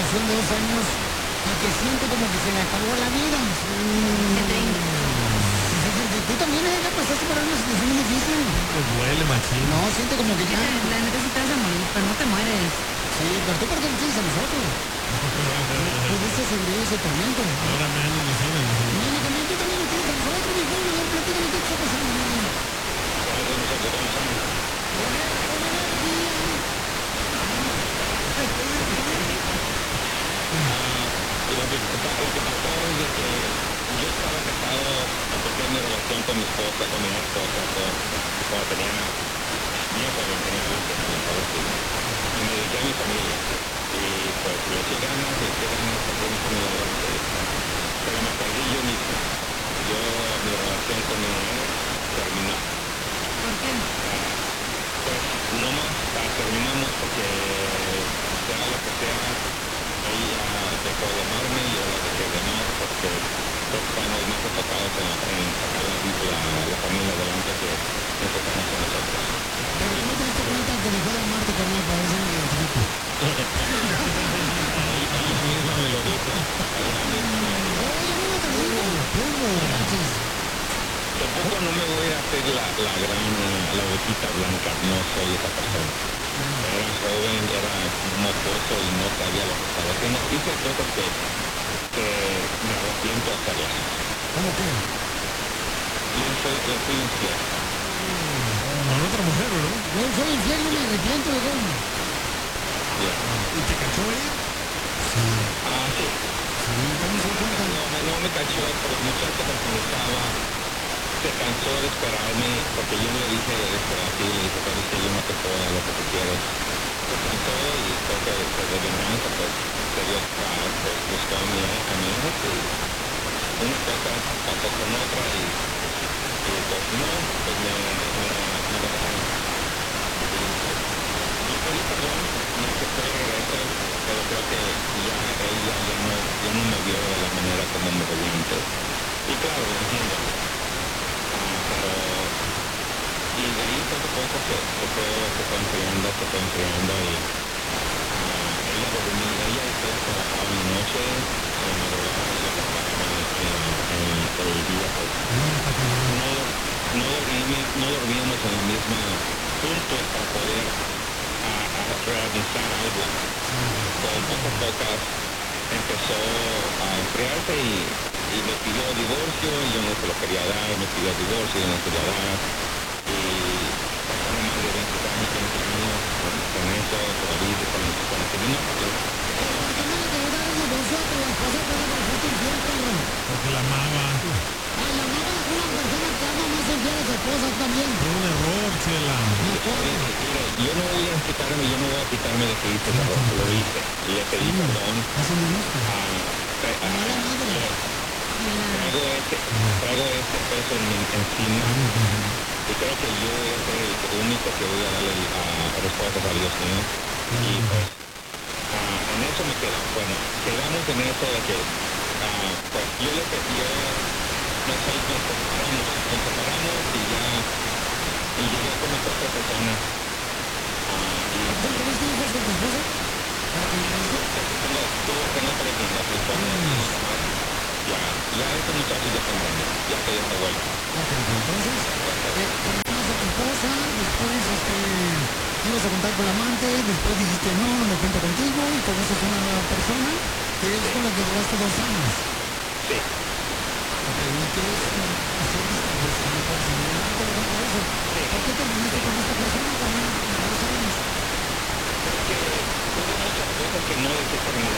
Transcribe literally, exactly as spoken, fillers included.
relación de dos años y que siente como que se le acabó la vida. Tú también eh, ya pasaste por una situación muy difícil. Pues duele, machín. No, siente como que ya. La neta sí te vas a morir, pero no te mueres. Sí, pero tú por qué nos tienes a nosotros. Pudiste sobrevivir ese tormento. Ahora menos nosotros. No, no, también tú también nos tienes a nosotros, mi joven. A ver, platícame qué está pasando. Lo que, lo que pasó es de que yo estaba casado, empecé mi relación con mi esposa, con mi esposa, cuando tenía diez años, tenía veinte años, algo así. Y me dediqué a mi familia. Y pues le eché ganas, le eché ganas, porque mi familia adelante. Pero me perdí yo mismo. Yo, mi relación con mi mujer terminó. ¿Por qué? Ah, pues no más, ah, terminamos porque sea lo que sea, ella dejó de amarme y yo la dejé de amar porque pues, estamos más enfocados en, en sacar la, la, la familia adelante que enfocarnos en nosotros. Pero no te diste cuenta que dejó de amarte, carnal, para eso me identifico. Ella misma me lo dijo. Ella misma me lo dijo. Oye, no te lo digo, puro gracias. Tampoco no me voy a hacer la, la gran, la ovejita blanca, no soy esa persona. Era joven, era mocoso y no sabía lo que estaba haciendo. Hice cosas que, que me arrepiento de hacerlas. ¿Cómo qué? Yo soy, yo fui infiel. Con otra mujer, ¿verdad? Yo soy infiel, no me arrepiento de todo. Ya. ¿Y te cachó ella? Sí, Ah, sí. sí, estamos en cuenta. No, me- no me cachó, pero el muchacho con quien estaba se cansó de esperarme, porque yo le dije de esperar así, le dije, sabes que yo no te puedo dar lo que tú quieres. Se cansó y creo que pues, de venganza, pues, se dio, ah, pues, buscó a mi, a mi ex y una cosa pasó con otra y, y pues no, pues me, me, me dejaron. Y yo pedí perdón, no acepté el regreso, pero creo que ya ella ya no, ya no me vio de la manera como me veía antes. Y claro, lo entiendo. Ah, pero y de ahí poco a poco se, se fue, se fue enfriando, se fue enfriando y ah, ella dormía, ella después trabajaba en la noche, en la madrugada, y yo trabajaba en, en, en, en el día, pues no, no, dormí, no dormíamos en la misma punto para poder ah, ah, realizar algo. Con poco a poco empezó a enfriarse y, y me pidió divorcio y yo no se lo quería dar, me pidió divorcio y yo no quería dar. Y pasaron más de veinte años, veinte años con, con eso, todavía con, con el mismo papel. Carnal, de verdad es divorció a tu esposa, pero no fuiste infiel, cabrón. Porque la amaba. Ay, la amaba una persona que ama más infiel a su esposa también. Fue un error, Chela. Me Mire, acuerdo. mire, yo no voy a quitarme, yo no voy a quitarme de que hice ese error, lo hice. Le pedí perdón. Así me gusta. Ah, tre- ah, Mala madre. eh, traigo este, traigo este peso en mi- encima y creo que yo voy a ser el único que voy a darle a respuestas a Dios mío. Y pues ah, en eso me quedo. Bueno, quedamos en eso de que ah, pues yo le pedí, yo nos, nos separamos, nos separamos y ya y llegué con esta otra persona. Ah, y ¿Tú tuviste hijos con tu esposa? ¿Para que me digas? tengo, tuve, tengo tres niñas, mi esposa y mi mamá. Ya, ya estos muchachos ya están grandes, ya estoy de vuelta. Ok, entonces, eh, conoces a tu esposa, después este, ibas a contar con la amante, después dijiste no, no me cuento contigo y conoces a una nueva persona que es con la que duraste dos años. Sí. Ok, ¿y quieres eh, hacer distanciamiento personal por eso? ¿Por qué terminaste con esta persona también en dos años? Porque hubo muchas cosas que no dejé terminar